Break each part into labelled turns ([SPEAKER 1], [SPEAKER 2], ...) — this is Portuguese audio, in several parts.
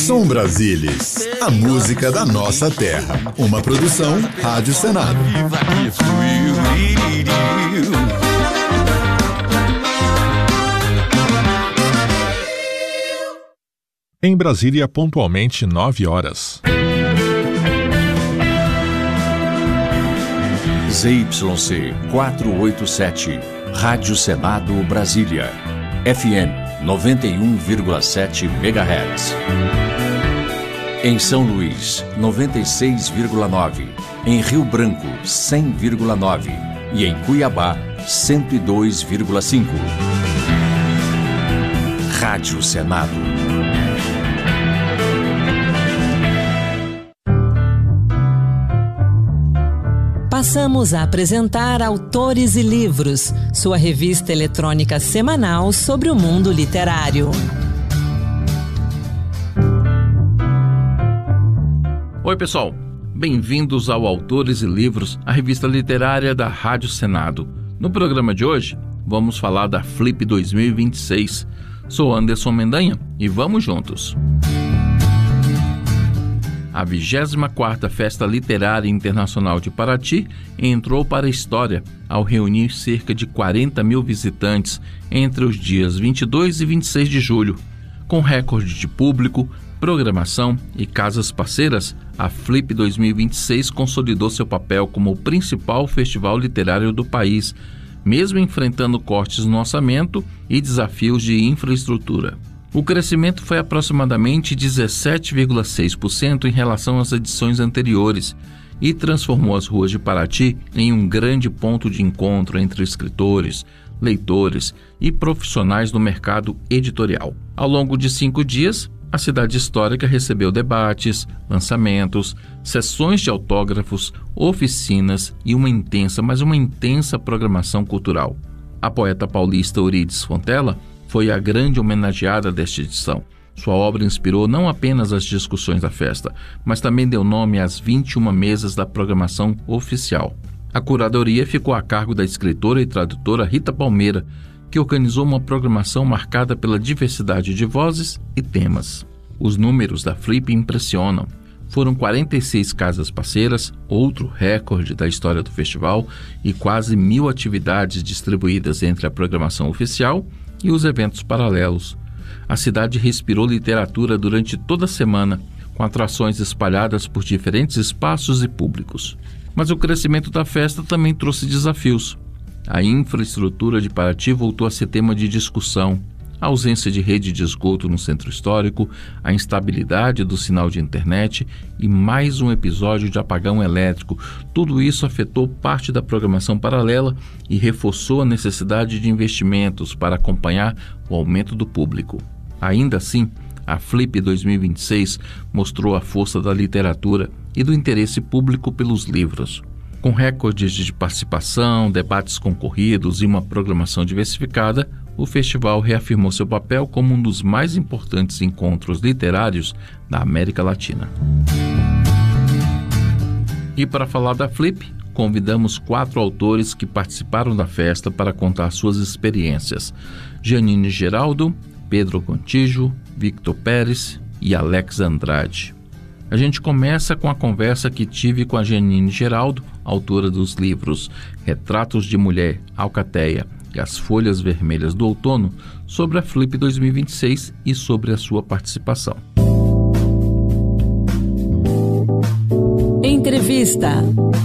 [SPEAKER 1] Som Brasilis, a música da nossa terra. Uma produção Rádio Senado.
[SPEAKER 2] Em Brasília, pontualmente 9 horas.
[SPEAKER 3] ZYC 487, Rádio Senado Brasília, FM 91,7 MHz. Em São Luís, 96,9. Em Rio Branco, 100,9. E em Cuiabá, 102,5. Rádio Senado.
[SPEAKER 4] Passamos a apresentar Autores e Livros, sua revista eletrônica semanal sobre o mundo literário.
[SPEAKER 5] Oi, pessoal. Bem-vindos ao Autores e Livros, a revista literária da Rádio Senado. No programa de hoje, vamos falar da Flip 2026. Sou Anderson Mendanha e vamos juntos. A 24ª Festa Literária Internacional de Paraty entrou para a história ao reunir cerca de 40 mil visitantes entre os dias 22 e 26 de julho. Com recorde de público, programação e casas parceiras, a Flip 2026 consolidou seu papel como o principal festival literário do país, mesmo enfrentando cortes no orçamento e desafios de infraestrutura. O crescimento foi aproximadamente 17,6% em relação às edições anteriores e transformou as ruas de Paraty em um grande ponto de encontro entre escritores, leitores e profissionais do mercado editorial. Ao longo de 5 dias, a cidade histórica recebeu debates, lançamentos, sessões de autógrafos, oficinas e uma intensa programação cultural. A poeta paulista Eurídice Fontella foi a grande homenageada desta edição. Sua obra inspirou não apenas as discussões da festa, mas também deu nome às 21 mesas da programação oficial. A curadoria ficou a cargo da escritora e tradutora Rita Palmeira, que organizou uma programação marcada pela diversidade de vozes e temas. Os números da Flip impressionam. Foram 46 casas parceiras, outro recorde da história do festival, e quase 1.000 atividades distribuídas entre a programação oficial e os eventos paralelos. A cidade respirou literatura durante toda a semana, com atrações espalhadas por diferentes espaços e públicos. Mas o crescimento da festa também trouxe desafios. A infraestrutura de Paraty voltou a ser tema de discussão. A ausência de rede de esgoto no centro histórico, a instabilidade do sinal de internet e mais um episódio de apagão elétrico. Tudo isso afetou parte da programação paralela e reforçou a necessidade de investimentos para acompanhar o aumento do público. Ainda assim, a Flip 2026 mostrou a força da literatura e do interesse público pelos livros. Com recordes de participação, debates concorridos e uma programação diversificada, o festival reafirmou seu papel como um dos mais importantes encontros literários da América Latina. E para falar da Flip, convidamos 4 autores que participaram da festa para contar suas experiências: Janine Geraldo, Pedro Contígio, Victor Pérez e Alex Andrade. A gente começa com a conversa que tive com a Janine Geraldo, autora dos livros Retratos de Mulher, Alcateia e As Folhas Vermelhas do Outono, sobre a Flip 2026 e sobre a sua participação.
[SPEAKER 4] Entrevista.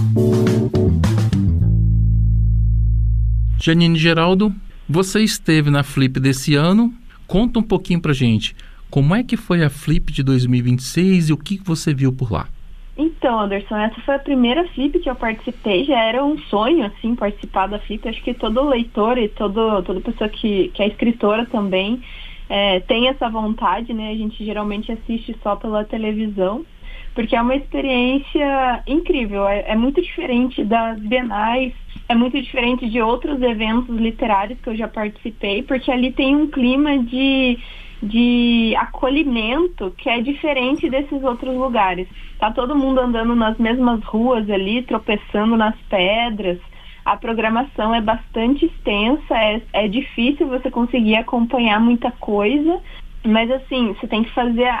[SPEAKER 5] Janine Geraldo, você esteve na Flip desse ano. Conta um pouquinho pra gente. Como é que foi a Flip de 2026 e o que você viu por lá?
[SPEAKER 6] Então, Anderson, essa foi a primeira Flip que eu participei. Já era um sonho, assim, participar da Flip. Acho que todo leitor e toda pessoa que é escritora também tem essa vontade, né? A gente geralmente assiste só pela televisão, porque é uma experiência incrível. É muito diferente das bienais, é muito diferente de outros eventos literários que eu já participei, porque ali tem um clima de acolhimento que é diferente desses outros lugares. Tá todo mundo andando nas mesmas ruas ali, tropeçando nas pedras. A programação é bastante extensa, é difícil você conseguir acompanhar muita coisa, mas assim, você tem que fazer